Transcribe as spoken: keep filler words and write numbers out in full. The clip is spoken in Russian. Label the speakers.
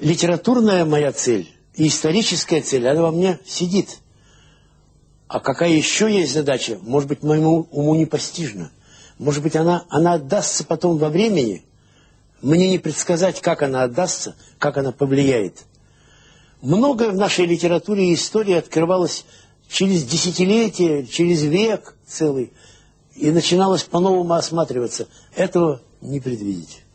Speaker 1: литературная моя цель и историческая цель, она во мне сидит. А какая еще есть задача, может быть, моему уму непостижна. Может быть, она, она отдастся потом во времени. Мне не предсказать, как она отдастся, как она повлияет. Многое в нашей литературе и истории открывалось через десятилетия, через век целый. И начиналось по-новому осматриваться. Этого не предвидеть.